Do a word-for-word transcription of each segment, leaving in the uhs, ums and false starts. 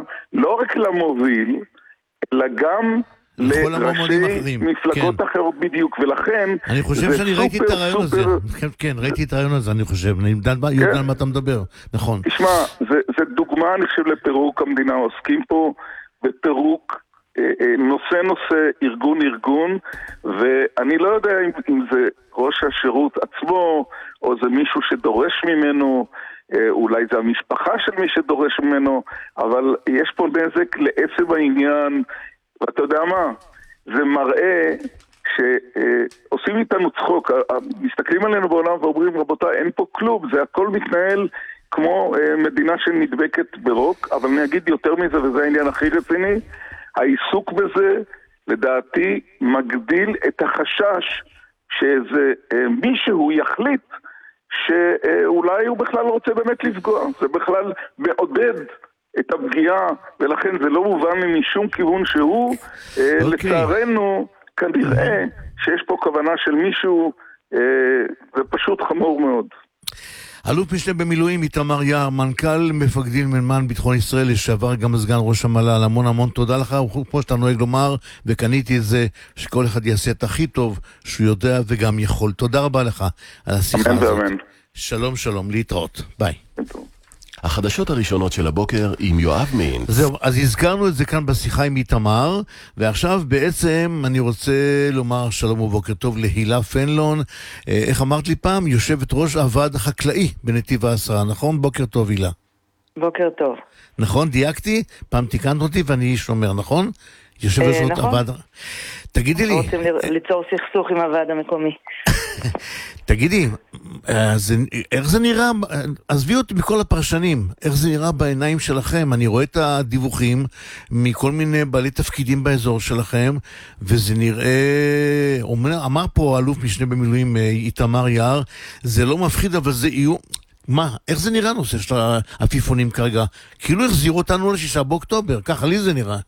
לא רק למוביל, אלא גם לראשי מפלגות כן. אחרות בדיוק, ולכן אני חושב שאני ראיתי את הרעיון הזה, כן, כן, ראיתי את הרעיון הזה, אני חושב, אני יודע כן. על מה אתה מדבר, נכון. תשמע, זה, זה דוגמה, אני חושב, לפירוק המדינה, עוסקים פה בפירוק נושא נושא, ארגון ארגון, ואני לא יודע אם, אם זה ראש השירות עצמו, או זה מישהו שדורש ממנו, אולי זה המשפחה של מי שדורש ממנו, אבל יש פה נזק לעצם העניין, ואתה יודע מה? זה מראה שעושים איתנו צחוק, מסתכלים עלינו בעולם ואומרים, רבותיי, אין פה כלום, זה הכל מתנהל כמו מדינה שנדבקת ברוק, אבל אני אגיד יותר מזה, וזה העניין הכי רציני, העיסוק בזה, לדעתי, מגדיל את החשש שאיזה מישהו יחליט שאולי הוא בכלל לא רוצה באמת לפגוע. זה בכלל מעודד את הפגיעה, ולכן זה לא מובן משום כיוון שהוא. Okay. לצערנו, כנראה שיש פה כוונה של מישהו, זה פשוט חמור מאוד. אלוף משנה במילואים איתמר יער, מנכ"ל מפקדים מנמן ביטחון ישראל, לשעבר גם סגן ראש המל"ל, המון המון תודה לך, כמו שאתה נוהג לומר, וקניתי את זה, שכל אחד יעשה את הכי טוב שהוא יודע וגם יכול. תודה רבה לך על השיחה הזאת. אמן. שלום שלום, להתראות, ביי. החדשות הראשונות של הבוקר עם יואב מין. זהו, אז הזכרנו את זה כאן בשיחה עם איתמר, ועכשיו בעצם אני רוצה לומר שלום ובוקר טוב להילה פנלון, איך אמרת לי פעם? יושבת ראש הוועד החקלאי בנתיב העשרה, נכון? בוקר טוב הילה. בוקר טוב. נכון, דייקתי? פעם תיקנת אותי ואני שומר, נכון? יושבת ראש נכון. הוועד... תגידי לי... רוצים ליצור סכסוך עם הוועד המקומי. תגידי, אז, איך זה נראה, עזבי אותי מכל הפרשנים, איך זה נראה בעיניים שלכם? אני רואה את הדיווחים מכל מיני בעלי תפקידים באזור שלכם, וזה נראה, אומר, אמר פה אלוף משנה במילואים איתמר יער, זה לא מפחיד, אבל זה איום. מה, איך זה נראה נושא של העפיפונים כרגע? כאילו החזירו אותנו לשישה באוקטובר, ככה לי זה נראה.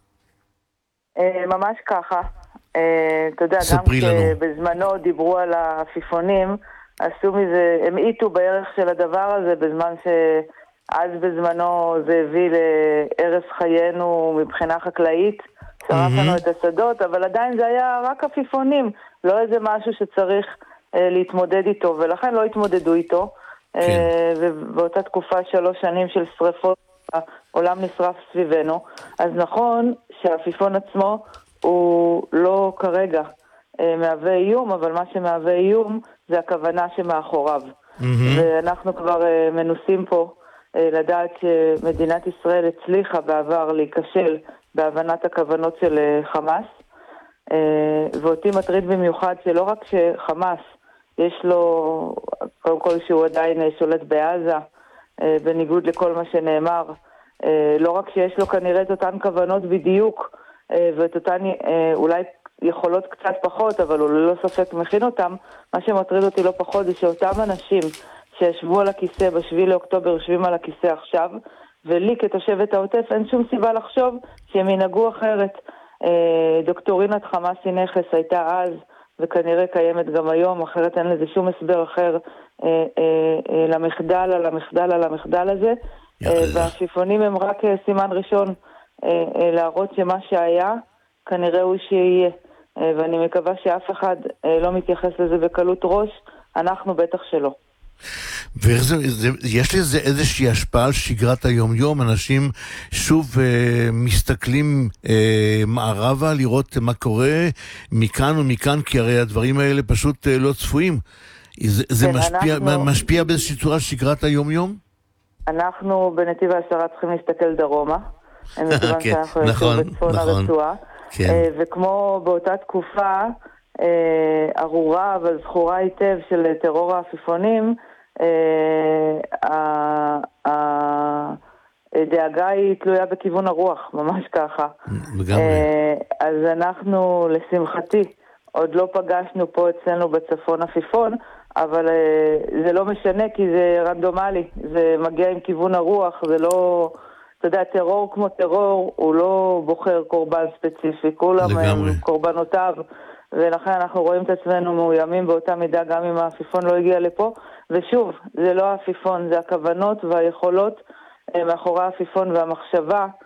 ממש ככה. אתה יודע, גם כשבזמנו דיברו על העפיפונים, עשו מזה, הם איתו בערך של הדבר הזה, בזמן שאז בזמנו זה הביא לערש חיינו מבחינה חקלאית, שרף לנו את השדות, אבל עדיין זה היה רק עפיפונים, לא איזה משהו שצריך להתמודד איתו, ולכן לא התמודדו איתו, ובאותה תקופה שלוש שנים של שריפות, העולם נשרף סביבנו, אז נכון שהעפיפון עצמו הוא לא כרגע אה, מהווה איום, אבל מה שמהווה איום זה הכוונה שמאחוריו. Mm-hmm. ואנחנו כבר אה, מנוסים פה אה, לדעת שמדינת ישראל הצליחה בעבר להיכשל בהבנת הכוונות של אה, חמאס, אה, ואותי מטריד במיוחד שלא רק שחמאס יש לו, קודם כל שהוא עדיין שולט בעזה, אה, בניגוד לכל מה שנאמר, אה, לא רק שיש לו כנראה את אותן כוונות בדיוק, ואת אותן אולי יכולות קצת פחות, אבל הוא לא ספק מכין אותם, מה שמטריד אותי לא פחות זה שאותם אנשים שישבו על הכיסא בשביעי לאוקטובר יושבים על הכיסא עכשיו, ולי כתושבת העוטף אין שום סיבה לחשוב שהם ינהגו אחרת. דוקטורינת חמאסי נכס הייתה אז, וכנראה קיימת גם היום, אחרת אין לזה שום הסבר אחר למחדל, על המחדל, על המחדל הזה, והשיפונים הם רק סימן ראשון להראות שמה שהיה כנראה הוא שיהיה, ואני מקווה שאף אחד לא מתייחס לזה בקלות ראש, אנחנו בטח שלא. ואיך זה, זה, יש לזה איזושהי השפעה על שגרת היום-יום? אנשים שוב אה, מסתכלים אה, מערבה לראות מה קורה מכאן ומכאן, כי הרי הדברים האלה פשוט אה, לא צפויים. זה, זה כן, משפיע, אנחנו... משפיע באיזושהי צורה על שגרת היום-יום? אנחנו בנתיב העשרה צריכים להסתכל דרומה. מכיוון שאנחנו יושבים בצפון הרצועה, וכמו באותה תקופה ארורה אבל זכורה היטב של טרור העפיפונים, הדאגה היא תלויה בכיוון הרוח, ממש ככה. אז אנחנו לשמחתי עוד לא פגשנו פה אצלנו בצפון עפיפון, אבל זה לא משנה כי זה רנדומלי, זה מגיע עם כיוון הרוח, זה לא... אתה יודע, טרור כמו טרור, הוא לא בוחר קורבן ספציפי, כולם הם קורבנותיו, ולכן אנחנו רואים את עצמנו מאוימים באותה מידה, גם אם העפיפון לא הגיע לפה, ושוב, זה לא העפיפון, זה הכוונות והיכולות מאחורי העפיפון והמחשבה